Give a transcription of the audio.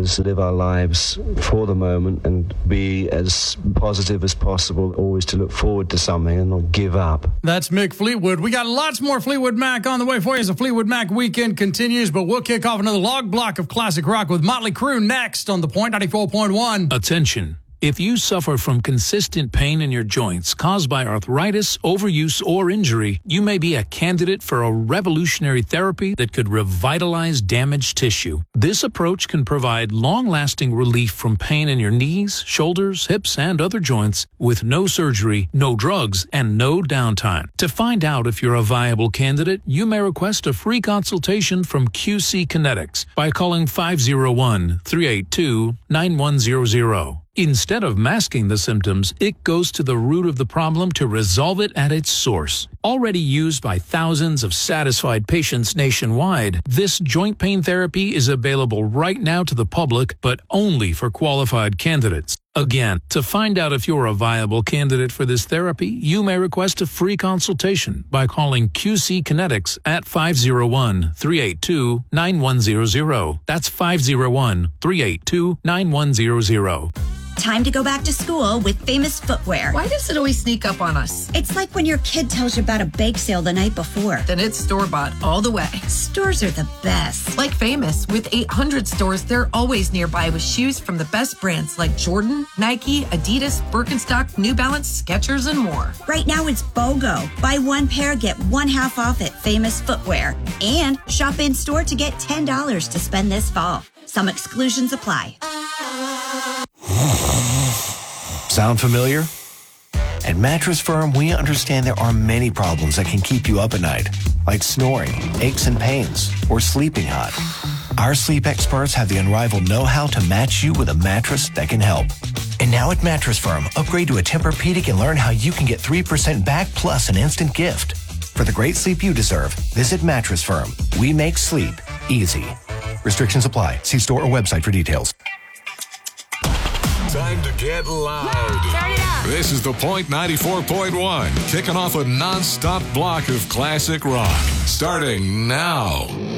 always live our lives for the moment and be as positive as possible, always to look forward to something and not give up. That's Mick Fleetwood. We got lots more Fleetwood Mac on the way for you as the Fleetwood Mac weekend continues, but we'll kick off another log block of classic rock with Motley Crue next on The Point 94.1. Attention. If you suffer from consistent pain in your joints caused by arthritis, overuse, or injury, you may be a candidate for a revolutionary therapy that could revitalize damaged tissue. This approach can provide long-lasting relief from pain in your knees, shoulders, hips, and other joints with no surgery, no drugs, and no downtime. To find out if you're a viable candidate, you may request a free consultation from QC Kinetics by calling 501-382-9100. Instead of masking the symptoms, it goes to the root of the problem to resolve it at its source. Already used by thousands of satisfied patients nationwide, this joint pain therapy is available right now to the public, but only for qualified candidates. Again, to find out if you're a viable candidate for this therapy, you may request a free consultation by calling QC Kinetics at 501-382-9100. That's 501-382-9100. Time to go back to school with Famous Footwear. Why does it always sneak up on us? It's like when your kid tells you about a bake sale the night before. Then it's store-bought all the way. Stores are the best. Like Famous, with 800 stores, they're always nearby with shoes from the best brands like Jordan, Nike, Adidas, Birkenstock, New Balance, Skechers, and more. Right now it's BOGO. Buy one pair, get one half off at Famous Footwear. And shop in-store to get $10 to spend this fall. Some exclusions apply. Sound familiar? At Mattress Firm, we understand there are many problems that can keep you up at night, like snoring, aches and pains, or sleeping hot. Our sleep experts have the unrivaled know-how to match you with a mattress that can help. And now at Mattress Firm, upgrade to a Tempur-Pedic and learn how you can get 3% back plus an instant gift. For the great sleep you deserve, visit Mattress Firm. We make sleep easy. Restrictions apply. See store or website for details. Time to get loud. Turn it up. This is The Point 94.1, kicking off a non-stop block of classic rock. Starting now.